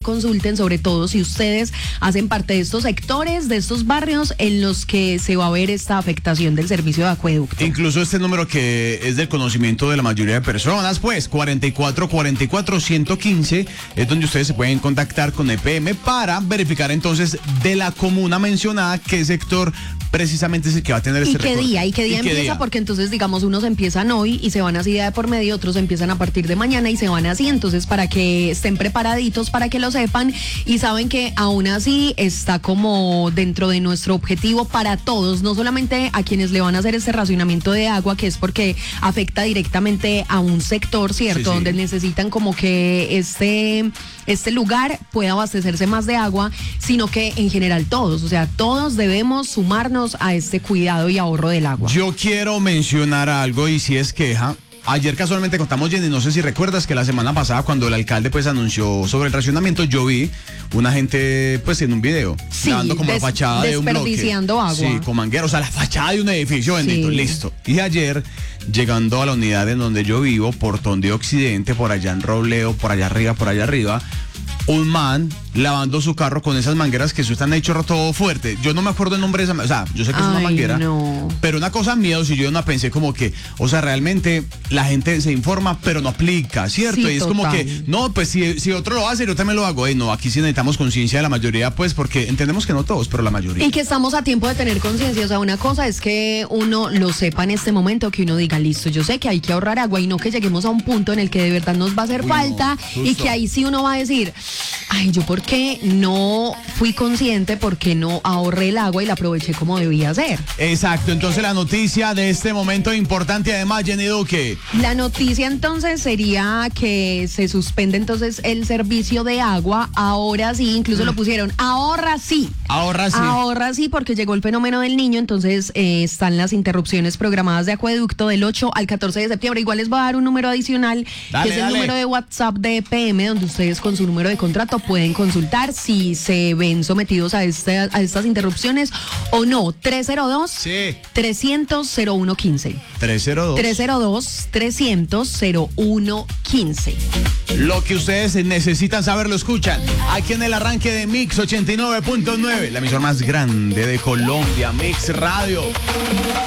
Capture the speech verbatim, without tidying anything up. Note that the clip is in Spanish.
consulten, sobre todo si ustedes hacen parte de estos sectores, de estos barrios en los que se va a ver esta afectación del servicio de acueducto. Incluso este número que es del conocimiento de la mayoría de personas, pues cuarenta y cuatro cuarenta y cuatro ciento quince es donde ustedes se pueden contactar con E P M para verificar entonces de la comuna mencionada qué sector precisamente es el que va a tener ¿Y este qué récord. día? ¿Y qué día ¿Y qué empieza? día? Porque entonces, digamos, unos empiezan hoy y se van así día de por medio, otros empiezan a partir de mañana y se van así. Entonces, para que estén preparaditos, para que lo sepan y saben que aún así está como dentro de nuestro objetivo para todos, no solamente a quienes le van a hacer este racionamiento de agua, que es porque afecta directamente a un sector, ¿cierto? Sí, sí. Donde necesitan como que este, este lugar pueda abastecerse más de agua, sino que en general todos, o sea, todos debemos sumarnos a este cuidado y ahorro del agua. Yo quiero mencionar algo y si es queja. Ayer casualmente contamos, Jenny, no sé si recuerdas que la semana pasada cuando el alcalde pues anunció sobre el racionamiento, yo vi una gente pues en un video Sí, dando como des- la fachada de un bloque. desperdiciando agua. Sí, con manguera, o sea, la fachada de un edificio, bendito, Sí. listo. Y ayer, llegando a la unidad en donde yo vivo, Portón de Occidente, por allá en Robleo, por allá arriba, por allá arriba, un man lavando su carro con esas mangueras que están hechos todo fuerte. Yo no me acuerdo el nombre de esa, o sea, yo sé que es una Ay, manguera, no. pero una cosa miedo si yo no pensé como que, o sea, realmente la gente se informa, pero no aplica, ¿cierto? Sí, y es como total. que, no, pues si, si otro lo hace, yo también lo hago. Ey, no, aquí sí necesitamos conciencia de la mayoría, pues, porque entendemos que no todos, pero la mayoría. Y que estamos a tiempo de tener conciencia. O sea, una cosa es que uno lo sepa en este momento, que uno diga, listo, yo sé que hay que ahorrar agua y no que lleguemos a un punto en el que de verdad nos va a hacer Uy, no, falta y justo. que ahí sí uno va a decir, ay, yo por qué no fui consciente, por qué no ahorré el agua y la aproveché como debía ser. Exacto, entonces la noticia de este momento importante, además, Jenny Duque. La noticia entonces sería que se suspende entonces el servicio de agua. Ahora sí, incluso lo pusieron, ahorra sí. Ahorra sí. Ahorra sí, porque llegó el fenómeno del niño, entonces eh, están las interrupciones programadas de acueducto del ocho al catorce de septiembre. Igual les voy a dar un número adicional, Dale, que es el dale. número de WhatsApp de E P M, donde ustedes con su número de contrato pueden consultar si se ven sometidos a, este, a estas interrupciones o no. tres cero dos, Sí. trescientos, cero uno quince. tres cero dos. tres cero dos, trescientos, cero uno quince. Lo que ustedes necesitan saber lo escuchan aquí en el arranque de Mix ochenta y nueve punto nueve, la emisora más grande de Colombia, Mix Radio.